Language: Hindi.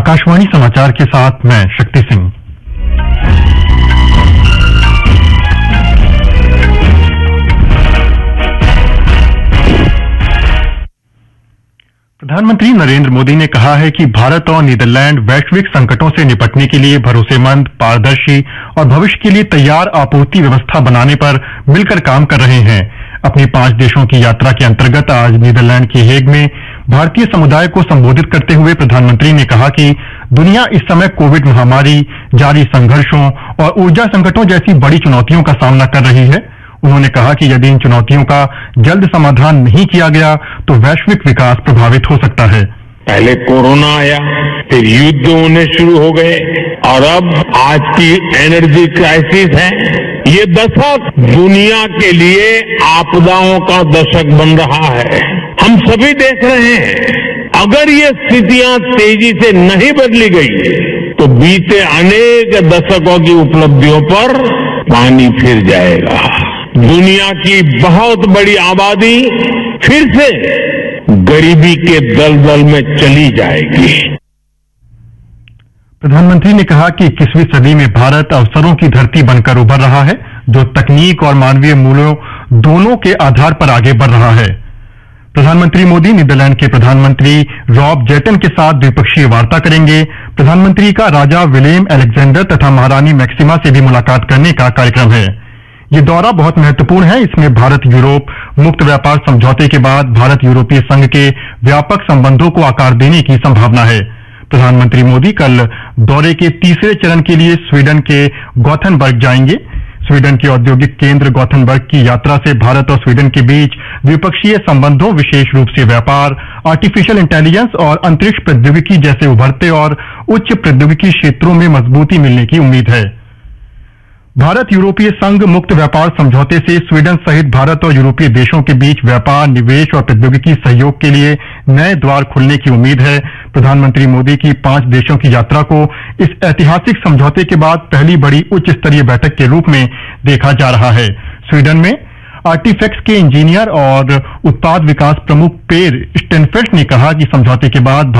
आकाशवाणी समाचार के साथ मैं शक्ति सिंह। प्रधानमंत्री नरेंद्र मोदी ने कहा है कि भारत और नीदरलैंड वैश्विक संकटों से निपटने के लिए भरोसेमंद, पारदर्शी और भविष्य के लिए तैयार आपूर्ति व्यवस्था बनाने पर मिलकर काम कर रहे हैं। अपनी 5 देशों की यात्रा के अंतर्गत आज नीदरलैंड के हेग में भारतीय समुदाय को संबोधित करते हुए प्रधानमंत्री ने कहा कि दुनिया इस समय कोविड महामारी, जारी संघर्षों और ऊर्जा संकटों जैसी बड़ी चुनौतियों का सामना कर रही है। उन्होंने कहा कि यदि इन चुनौतियों का जल्द समाधान नहीं किया गया तो वैश्विक विकास प्रभावित हो सकता है। पहले कोरोना आया, फिर युद्ध होने शुरू हो गए और अब आज की एनर्जी क्राइसिस है। ये दशक दुनिया के लिए आपदाओं का दशक बन रहा है। हम सभी देख रहे हैं, अगर ये स्थितियां तेजी से नहीं बदली गई तो बीते अनेक दशकों की उपलब्धियों पर पानी फिर जाएगा। दुनिया की बहुत बड़ी आबादी फिर से गरीबी के दलदल में चली जाएगी। प्रधानमंत्री ने कहा कि 21वीं सदी में भारत अवसरों की धरती बनकर उभर रहा है, जो तकनीक और मानवीय मूल्यों दोनों के आधार पर आगे बढ़ रहा है। प्रधानमंत्री मोदी नीदरलैंड के प्रधानमंत्री रॉब जेटन के साथ द्विपक्षीय वार्ता करेंगे। प्रधानमंत्री का राजा विलेम अलेक्जेंडर तथा महारानी मैक्सिमा से भी मुलाकात करने का कार्यक्रम है। ये दौरा बहुत महत्वपूर्ण है। इसमें भारत यूरोप मुक्त व्यापार समझौते के बाद भारत यूरोपीय संघ के व्यापक संबंधों को आकार देने की संभावना है। प्रधानमंत्री मोदी कल दौरे के तीसरे चरण के लिए स्वीडन के गॉथेनबर्ग जाएंगे। स्वीडन के औद्योगिक केंद्र गॉथेनबर्ग की यात्रा से भारत और स्वीडन के बीच द्विपक्षीय संबंधों, विशेष रूप से व्यापार, आर्टिफिशियल इंटेलिजेंस और अंतरिक्ष प्रौद्योगिकी जैसे उभरते और उच्च प्रौद्योगिकी क्षेत्रों में मजबूती मिलने की उम्मीद है। भारत यूरोपीय संघ मुक्त व्यापार समझौते से स्वीडन सहित भारत और यूरोपीय देशों के बीच व्यापार, निवेश और प्रौद्योगिकी सहयोग के लिए नए द्वार खुलने की उम्मीद है। प्रधानमंत्री मोदी की 5 देशों की यात्रा को इस ऐतिहासिक समझौते के बाद पहली बड़ी उच्च स्तरीय बैठक के रूप में देखा जा रहा है। स्वीडन में आर्टिफैक्ट्स के इंजीनियर और उत्पाद विकास प्रमुख पेर स्टेनफेल्ट ने कहा कि समझौते के बाद